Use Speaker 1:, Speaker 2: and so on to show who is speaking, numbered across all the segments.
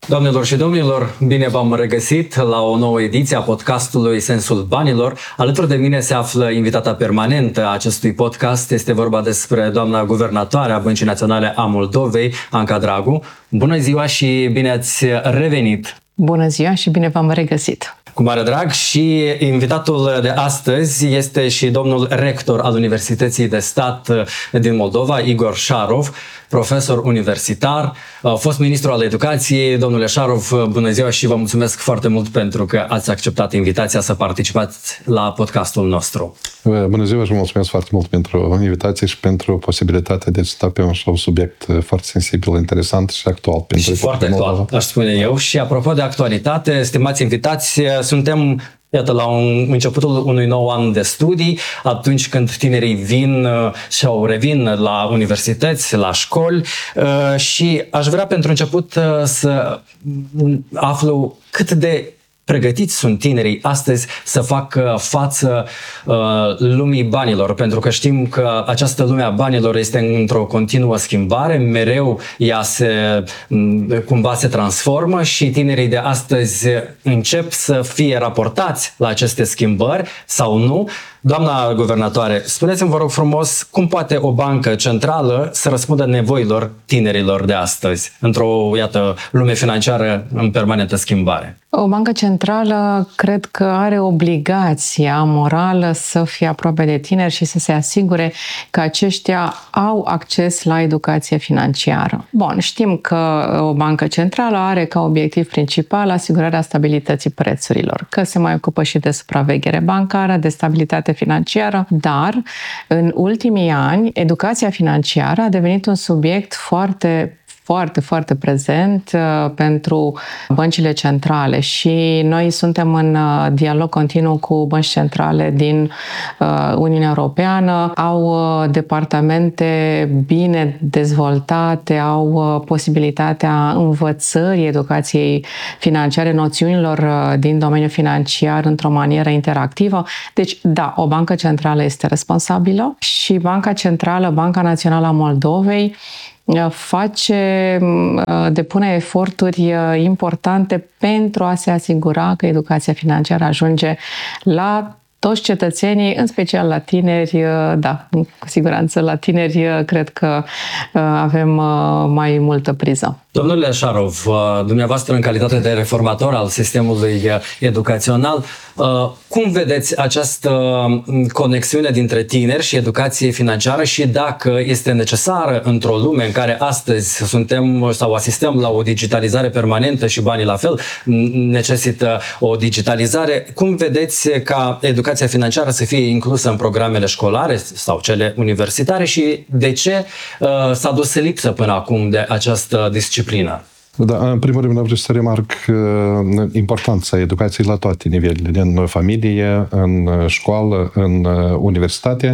Speaker 1: Doamnelor și domnilor, bine v-am regăsit la o nouă ediție a podcastului Sensul Banilor. Alături de mine se află invitata permanentă a acestui podcast. Este vorba despre doamna guvernatoare a Băncii Naționale a Moldovei, Anca Dragu. Bună ziua și bine ați revenit!
Speaker 2: Bună ziua și bine v-am regăsit!
Speaker 1: Cu mare drag, și invitatul de astăzi este și domnul rector al Universității de Stat din Moldova, Igor Șarov, profesor universitar, fost ministru al educației. Domnule Șarov, bună ziua și vă mulțumesc foarte mult pentru că ați acceptat invitația să participați la podcastul nostru.
Speaker 3: Bună ziua și vă mulțumesc foarte mult pentru invitație și pentru posibilitatea de a sta pe un subiect foarte sensibil, interesant și actual.
Speaker 1: Și foarte actual, aș spune eu. Și apropo de actualitate, stimați invitați, suntem, iată, la începutul unui nou an de studii, atunci când tinerii vin sau revin la universități, la școli, și aș vrea pentru început să aflu cât de pregătiți sunt tinerii astăzi să facă față lumii banilor, pentru că știm că această lume a banilor este într-o continuă schimbare, mereu ea cumva se transformă și tinerii de astăzi încep să fie raportați la aceste schimbări sau nu. Doamna guvernatoare, spuneți-mi, vă rog frumos, cum poate o bancă centrală să răspundă nevoilor tinerilor de astăzi într-o, iată, lume financiară în permanentă schimbare?
Speaker 2: O bancă centrală cred că are obligația morală să fie aproape de tineri și să se asigure că aceștia au acces la educație financiară. Bun, știm că o bancă centrală are ca obiectiv principal asigurarea stabilității prețurilor, că se mai ocupă și de supraveghere bancară, de stabilitate financiară, dar în ultimii ani educația financiară a devenit un subiect foarte prezent pentru băncile centrale și noi suntem în dialog continuu cu bănci centrale din Uniunea Europeană. Au departamente bine dezvoltate, au posibilitatea învățării educației financiare, noțiunilor din domeniul financiar într-o manieră interactivă. Deci, da, o bancă centrală este responsabilă și Banca Centrală, Banca Națională a Moldovei, depune eforturi importante pentru a se asigura că educația financiară ajunge la toți cetățenii, în special la tineri. Da, cu siguranță la tineri cred că avem mai multă priză.
Speaker 1: Domnule Șarov, dumneavoastră în calitate de reformator al sistemului educațional, cum vedeți această conexiune dintre tineri și educație financiară și dacă este necesară într-o lume în care astăzi suntem sau asistăm la o digitalizare permanentă și banii la fel necesită o digitalizare, cum vedeți ca educația financiară să fie inclusă în programele școlare sau cele universitare și de ce s-a dus lipsă până acum de această disciplină?
Speaker 3: Da, în primul rând vreau să remarc importanța educației la toate nivelele, în familie, în școală, în universitate,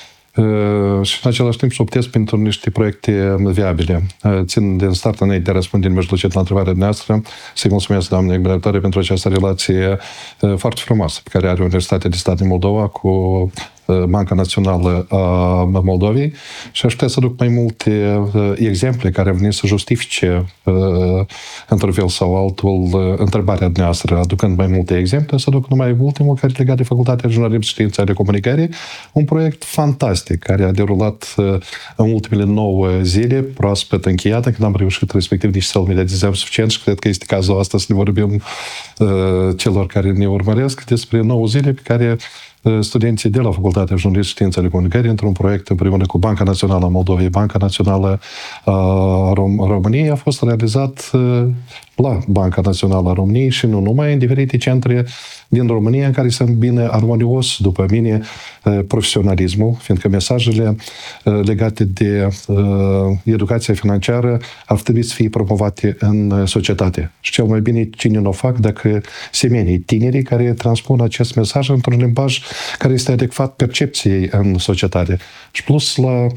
Speaker 3: și în același timp să optez pentru niște proiecte viabile. Țin din start înainte de a răspunde în mijlocit la întrebarea noastră, să-i mulțumesc doamnei guvernatoare pentru această relație foarte frumoasă pe care are Universitatea de Stat din Moldova cu Banca Națională a Moldovei și aș putea să duc mai multe exemple care au venit să justifice într-un fel sau altul întrebarea noastră, aducând mai multe exemple, să duc numai ultimul care e legat de Facultatea de Jurnalism și Științe ale Comunicării, un proiect fantastic care a derulat în ultimele 9 zile, proaspăt încheiată, când am reușit respectiv nici să-l mediatizăm suficient și cred că este cazul ăsta să ne vorbim celor care ne urmăresc despre 9 zile pe care studenții de la Facultatea Jurnalism și Științe ale Comunicării, într-un proiect împreună cu Banca Națională a Moldovei, Banca Națională a României, a fost realizat la Banca Națională a României și nu numai, în diferite centre din România în care se îmbină armonios, după mine, profesionalismul, fiindcă mesajele legate de educația financiară ar trebui să fie promovate în societate. Și cel mai bine cine nu o fac dacă semenii tinerii care transpun acest mesaj într-un limbaj care este adecvat percepției în societate. Și plus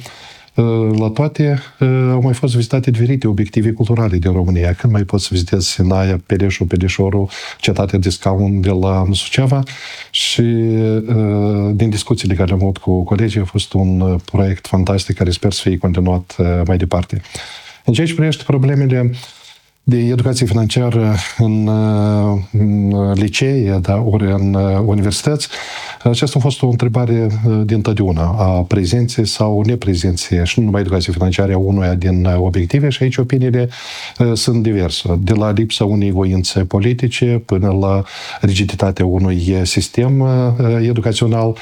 Speaker 3: la toate au mai fost vizitate diferite obiective culturale din România. Când mai poți să vizitezi Sinaia, Peleșul, Peleșorul, cetatea de scaun de la Suceava și din discuțiile care am avut cu colegii a fost un proiect fantastic care sper să fie continuat mai departe. În ceea ce privește problemele de educație financiară în licee, da, ori în universități, aceasta a fost o întrebare din totdeauna a prezenței sau neprezenței și nu numai educație financiară a unuia din obiective și aici opiniile sunt diverse. De la lipsa unei voințe politice până la rigiditatea unui sistem educațional.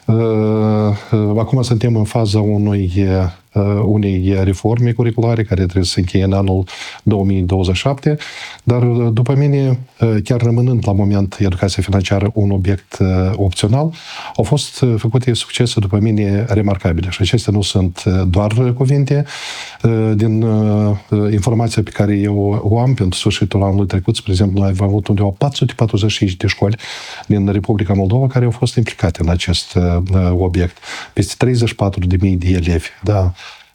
Speaker 3: Acum suntem în faza unei reforme curriculare care trebuie să se încheie în anul 2027, dar după mine, chiar rămânând la moment educația financiară un obiect opțional, au fost făcute succese după mine remarcabile și acestea nu sunt doar cuvinte. Din informația pe care eu o am pentru sfârșitul anului trecut, spre exemplu, noi am avut undeva 445 de școli din Republica Moldova care au fost implicate în acest obiect. Peste 34.000 de elevi, da,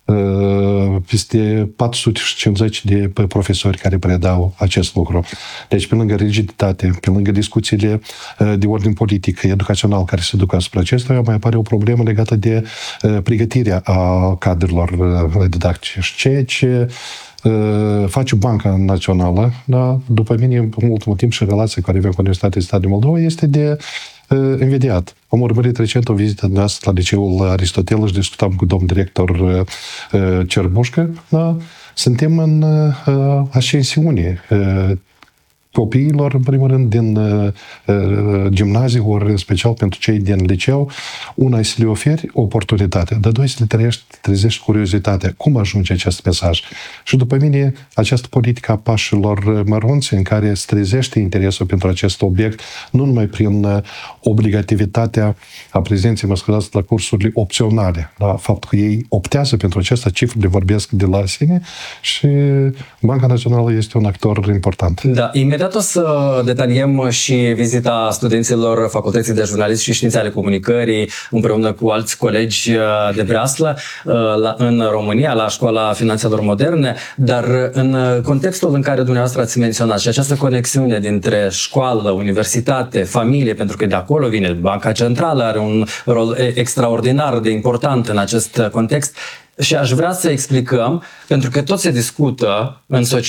Speaker 3: peste 450 de profesori care predau acest lucru. Deci, pe lângă rigiditate, pe lângă discuțiile de ordin politic, educațional care se duc asupra acestora, mai apare o problemă legată de pregătirea a cadrelor didactice. Ceea ce face Banca Națională, da, după mine, în ultimul timp și relația care avem cu Universitatea de Stat de Moldova este de învediat. Am urmărit recent o vizită de astăzi la liceul Aristotel și discutam cu domnul director Cerbușcă. Da? Suntem în ascensiune. Copiilor, în primul rând, din gimnazii, ori în special pentru cei din liceu, una să le oferi oportunitate, dar doi să le trezești curiozitatea. Cum ajunge acest mesaj? Și după mine, această politică a pașilor mărunți în care se trezește interesul pentru acest obiect, nu numai prin obligativitatea a prezenței, la cursurile opționale, la faptul că ei optează pentru acesta, cifrele vorbesc de la sine și Banca Națională este un actor important.
Speaker 1: Da, imediat o să detaliem și vizita studenților Facultății de Jurnalism și Științe ale Comunicării împreună cu alți colegi de breaslă în România, la Școala Finanțelor Moderne, dar în contextul în care dumneavoastră ați menționat și această conexiune dintre școală, universitate, familie, pentru că de acolo vine Banca Centrală, are un rol extraordinar de important în acest context, și aș vrea să explicăm, pentru că tot se discută în societate